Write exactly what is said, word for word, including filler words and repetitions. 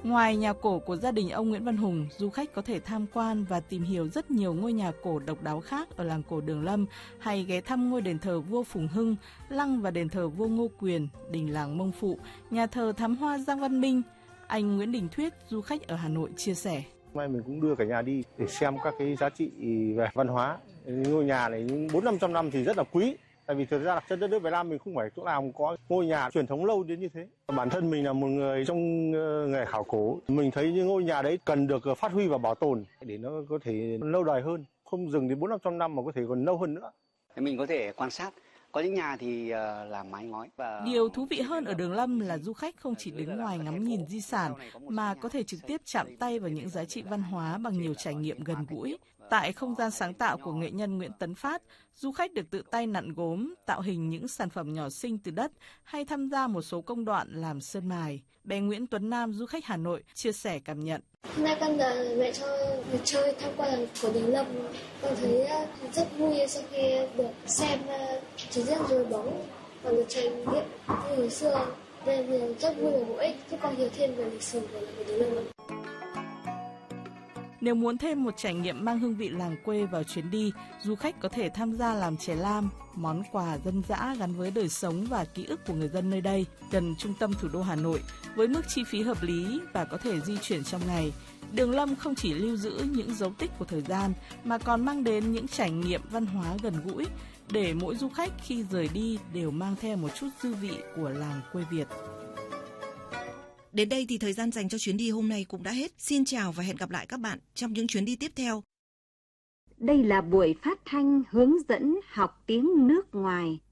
Ngoài nhà cổ của gia đình ông Nguyễn Văn Hùng, du khách có thể tham quan và tìm hiểu rất nhiều ngôi nhà cổ độc đáo khác ở làng cổ Đường Lâm, hay ghé thăm ngôi đền thờ vua Phùng Hưng, lăng và đền thờ vua Ngô Quyền, đình làng Mông Phụ, nhà thờ thám hoa Giang Văn Minh. Anh Nguyễn Đình Thuyết, du khách ở Hà Nội chia sẻ. Hôm nay mình cũng đưa cả nhà đi để xem các cái giá trị về văn hóa. Ngôi nhà này những bốn năm trăm năm thì rất là quý. Tại vì thực ra đặc trưng đất nước Việt Nam mình không phải chỗ nào có ngôi nhà truyền thống lâu đến như thế. Bản thân mình là một người trong nghề khảo cổ, mình thấy những ngôi nhà đấy cần được phát huy và bảo tồn để nó có thể lâu đời hơn, không dừng đến bốn năm trăm năm mà có thể còn lâu hơn nữa. Mình có thể quan sát. Có những nhà thì làm mái ngói. Và... Điều thú vị hơn ở Đường Lâm là du khách không chỉ đứng ngoài ngắm nhìn di sản mà có thể trực tiếp chạm tay vào những giá trị văn hóa bằng nhiều trải nghiệm gần gũi. Tại không gian sáng tạo của nghệ nhân Nguyễn Tấn Phát, du khách được tự tay nặn gốm, tạo hình những sản phẩm nhỏ xinh từ đất hay tham gia một số công đoạn làm sơn mài. Bé Nguyễn Tuấn Nam, du khách Hà Nội, chia sẻ cảm nhận. Hôm nay con nhờ mẹ cho được chơi tham quan làng cổ Đường Lâm, con thấy rất vui sau khi được xem chiến diễn dồi bóng và được trải nghiệm như hồi xưa, nên rất vui và bổ ích giúp con hiểu thêm về lịch sử của làng cổ Đường Lâm. Nếu muốn thêm một trải nghiệm mang hương vị làng quê vào chuyến đi, du khách có thể tham gia làm chè lam, món quà dân dã gắn với đời sống và ký ức của người dân nơi đây, gần trung tâm thủ đô Hà Nội, với mức chi phí hợp lý và có thể di chuyển trong ngày. Đường Lâm không chỉ lưu giữ những dấu tích của thời gian, mà còn mang đến những trải nghiệm văn hóa gần gũi, để mỗi du khách khi rời đi đều mang theo một chút dư vị của làng quê Việt. Đến đây thì thời gian dành cho chuyến đi hôm nay cũng đã hết. Xin chào và hẹn gặp lại các bạn trong những chuyến đi tiếp theo. Đây là buổi phát thanh hướng dẫn học tiếng nước ngoài